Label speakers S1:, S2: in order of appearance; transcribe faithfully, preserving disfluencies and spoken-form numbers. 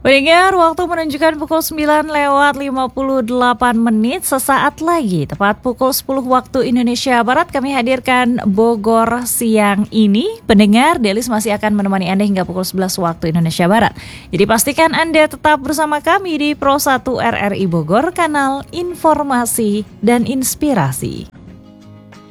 S1: Pendengar, waktu menunjukkan pukul sembilan lewat lima puluh delapan menit. Sesaat lagi, tepat pukul sepuluh waktu Indonesia Barat, kami hadirkan Bogor siang ini. Pendengar, Delis masih akan menemani Anda hingga pukul sebelas waktu Indonesia Barat. Jadi pastikan Anda tetap bersama kami di Pro satu R R I Bogor, kanal informasi dan inspirasi.